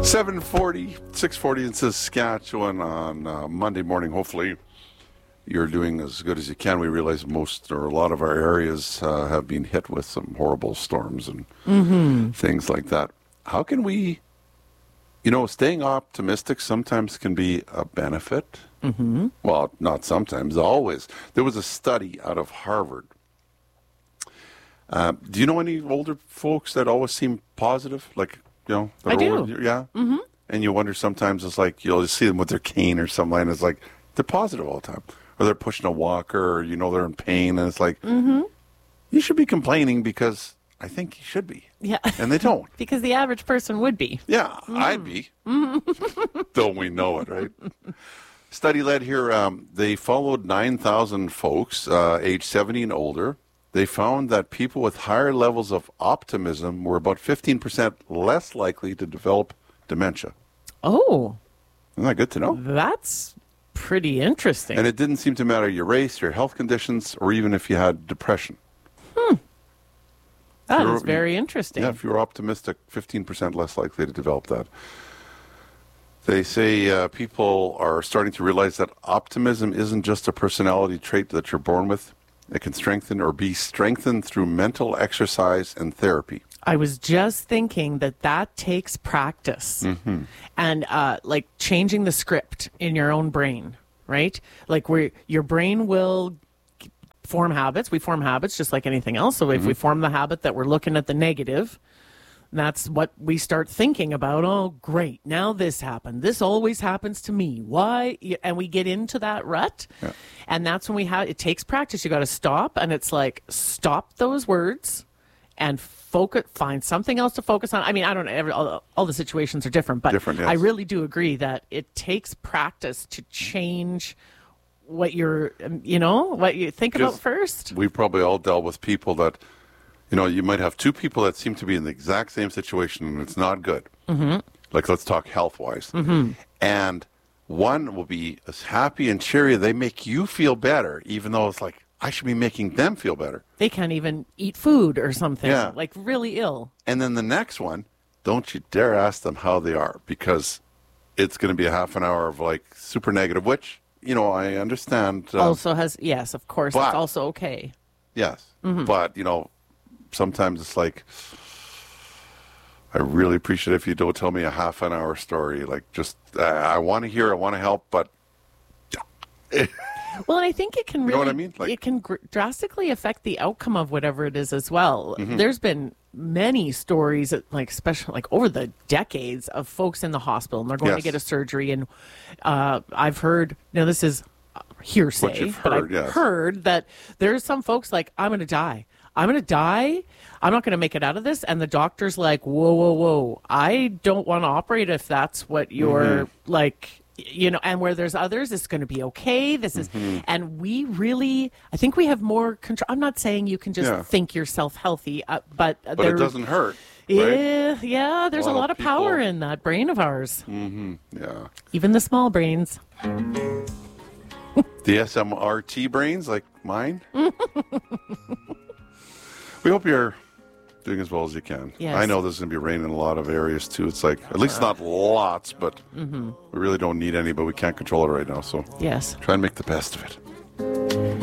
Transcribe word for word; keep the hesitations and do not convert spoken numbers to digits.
seven forty, six forty in Saskatchewan on uh, Monday morning. Hopefully you're doing as good as you can. We realize most or a lot of our areas uh, have been hit with some horrible storms and mm-hmm. things like that. How can we, you know, staying optimistic sometimes can be a benefit. Mm-hmm. Well, not sometimes, always. There was a study out of Harvard. Uh, do you know any older folks that always seem positive? Like, you know, I do. Older, yeah. Mm-hmm. And you wonder sometimes, it's like you'll just see them with their cane or something, and it's like they're positive all the time. Or they're pushing a walker, or you know they're in pain, and it's like, mm-hmm. you should be complaining because I think you should be. Yeah. And they don't. Because the average person would be. Yeah, mm-hmm. I'd be. Mm-hmm. Don't we know it, right? Study led here, um, they followed nine thousand folks, uh, age seventy and older. They found that people with higher levels of optimism were about fifteen percent less likely to develop dementia. Oh. Isn't that good to know? That's pretty interesting. And it didn't seem to matter your race, your health conditions, or even if you had depression. Hmm. That is very interesting. Yeah, if you're optimistic, fifteen percent less likely to develop that. They say uh, people are starting to realize that optimism isn't just a personality trait that you're born with. It can strengthen or be strengthened through mental exercise and therapy. I was just thinking that that takes practice mm-hmm. and uh, like changing the script in your own brain, right? Like where your brain will form habits. We form habits just like anything else. So if mm-hmm. we form the habit that we're looking at the negative, that's what we start thinking about. Oh, great. Now this happened. This always happens to me. Why? And we get into that rut. Yeah. And that's when we have, it takes practice. You got to stop. And it's like, stop those words and focus, find something else to focus on. I mean, I don't know. Every, all, all the situations are different, but different, yes. I really do agree that it takes practice to change what you're, you know, what you think about first. We've probably all dealt with people that, you know, you might have two people that seem to be in the exact same situation, and it's not good. Mm-hmm. Like, let's talk health-wise. Mm-hmm. And one will be as happy and cheery. They make you feel better, even though it's like, I should be making them feel better. They can't even eat food or something. Yeah. Like, really ill. And then the next one, don't you dare ask them how they are, because it's going to be a half an hour of, like, super negative, which, you know, I understand. Um, also has, yes, of course, but, it's also okay. Yes. Mm-hmm. But, you know, sometimes it's like, I really appreciate if you don't tell me a half an hour story. Like, just, uh, I want to hear, I want to help, but. Well, and I think it can really, you know what I mean? Like, it can gr- drastically affect the outcome of whatever it is as well. Mm-hmm. There's been many stories, like especially like over the decades, of folks in the hospital and they're going yes. to get a surgery. And uh, I've heard, now this is hearsay, heard, but I've yes. heard that there's some folks like, I'm going to die. I'm going to die. I'm not going to make it out of this. And the doctor's like, whoa, whoa, whoa. I don't want to operate if that's what you're mm-hmm. like, you know, and where there's others, it's going to be okay. This is, mm-hmm. and we really, I think we have more control. I'm not saying you can just yeah. think yourself healthy, uh, but, but there, it doesn't hurt. Yeah, right? yeah, there's a lot, a lot of, of power in that brain of ours. Mm-hmm. Yeah. Even the small brains. The S M R T brains, like mine. We hope you're doing as well as you can. Yes. I know there's going to be rain in a lot of areas, too. It's like, at least not lots, but mm-hmm. we really don't need any, but we can't control it right now. So yes. try and make the best of it.